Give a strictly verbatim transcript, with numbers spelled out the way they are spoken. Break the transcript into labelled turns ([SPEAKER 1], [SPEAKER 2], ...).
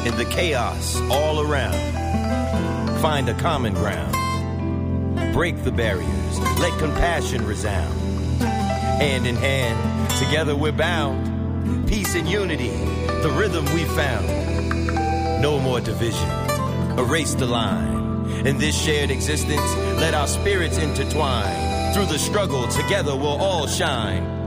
[SPEAKER 1] in the chaos all around. Find a common ground. Break the barriers. Let compassion resound. Hand in hand, together we're bound. Peace and unity, the rhythm we found. No more division. Erase the line. In this shared existence, let our spirits intertwine. Through the struggle, together we'll all shine.